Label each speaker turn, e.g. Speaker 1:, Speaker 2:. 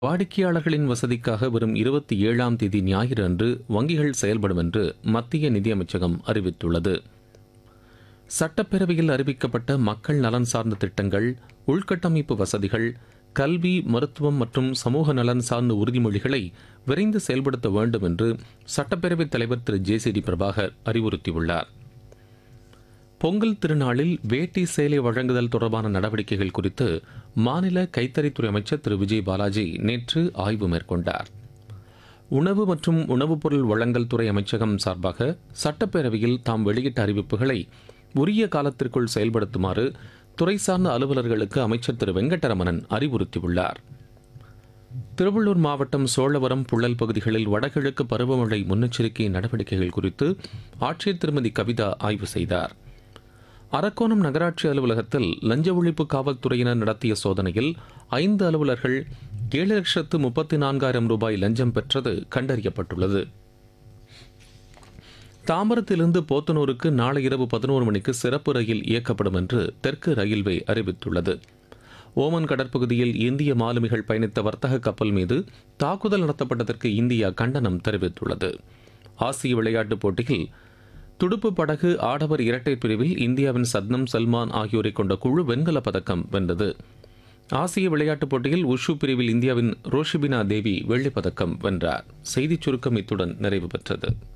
Speaker 1: வாடிக்கையாளர்களின் வசதிக்காக வரும் 27ஆம் தேதி ஞாயிறு அன்று வங்கிகள் செயல்படும் என்று மத்திய நிதியமைச்சகம் அறிவித்துள்ளது. சட்டப்பேரவையில் அறிவிக்கப்பட்ட மக்கள் நலன் சார்ந்த திட்டங்கள், உள்கட்டமைப்பு வசதிகள், கல்வி, மருத்துவம் மற்றும் சமூக நலன் சார்ந்த உறுதிமொழிகளை விரைந்து செயல்படுத்த வேண்டும் என்று சட்டப்பேரவைத் தலைவர் திரு ஜே.சி.டி. பிரபாகர் அறிவுறுத்தியுள்ளார். பொங்கல் திருநாளில் வேட்டி சேலை வழங்குதல் தொடர்பான நடவடிக்கைகள் குறித்து மாநில கைத்தறித்துறை அமைச்சர் திரு விஜய் பாலாஜி நேற்று ஆய்வு மேற்கொண்டார். உணவு மற்றும் உணவுப் பொருள் வழங்கல் துறை அமைச்சகம் சார்பாக சட்டப்பேரவையில் தாம் வெளியிட்ட அறிவிப்புகளை உரிய காலத்திற்குள் செயல்படுத்துமாறு துறை சார்ந்த அலுவலர்களுக்கு அமைச்சர் திரு வெங்கட்டரமணன் அறிவுறுத்தியுள்ளார். திருவள்ளூர் மாவட்டம் சோழவரம், புள்ளல் பகுதிகளில் வடகிழக்கு பருவமழை முன்னெச்சரிக்கை நடவடிக்கைகள் குறித்து ஆட்சியர் திருமதி கவிதா ஆய்வு செய்தார். அரக்கோணம் நகராட்சி அலுவலகத்தில் லஞ்ச ஒழிப்பு காவல்துறையினர் நடத்திய சோதனையில் 5 அலுவலர்கள் 7,34,000 ரூபாய் லஞ்சம் பெற்றது கண்டறியப்பட்டுள்ளது. தாம்பரத்திலிருந்து போத்தனூருக்கு நாளை இரவு 11 மணிக்கு சிறப்பு ரயில் இயக்கப்படும் என்று தெற்கு ரயில்வே அறிவித்துள்ளது. ஓமன் கடற்பகுதியில் இந்திய மாலுமிகள் பயணித்த வர்த்தக கப்பல் மீது தாக்குதல் நடத்தப்பட்டதற்கு இந்தியா கண்டனம் தெரிவித்துள்ளது. ஆசிய விளையாட்டுப் போட்டியில் துடுப்பு படகு ஆடவர் இரட்டையர் பிரிவில் இந்தியாவின் சத்னம் சல்மான் ஆகியோரை கொண்ட குழு வெண்கலப் பதக்கம் வென்றது. ஆசிய விளையாட்டுப் போட்டியில் உஷு பிரிவில் இந்தியாவின் ரோஷிபினா தேவி வெள்ளிப் பதக்கம் வென்றார். செய்திச் சுருக்கம் இத்துடன் நிறைவு பெற்றது.